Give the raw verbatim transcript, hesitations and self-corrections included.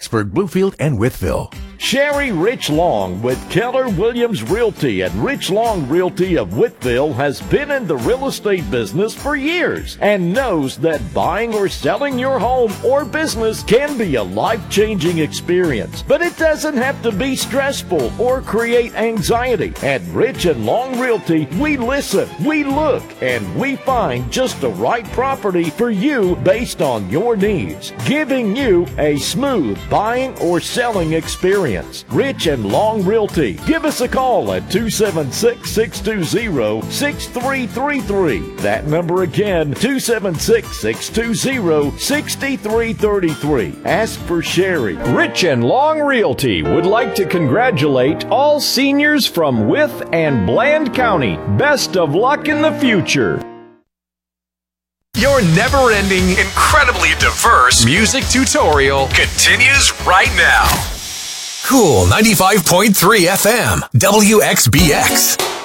Blacksburg, Bluefield, and Wytheville. Sherry Rich Long with Keller Williams Realty at Rich Long Realty of Whitville has been in the real estate business for years and knows that buying or selling your home or business can be a life-changing experience. But it doesn't have to be stressful or create anxiety. At Rich and Long Realty, we listen, we look, and we find just the right property for you based on your needs, giving you a smooth buying or selling experience. Rich and Long Realty. Give us a call at two seven six, six two zero, six three three three. That number again, two seven six, six two zero, six three three three. Ask for Sherry. Rich and Long Realty would like to congratulate all seniors from Wythe and Bland County. Best of luck in the future. Your never-ending, incredibly diverse music tutorial continues right now. Cool ninety-five point three F M, W X B X.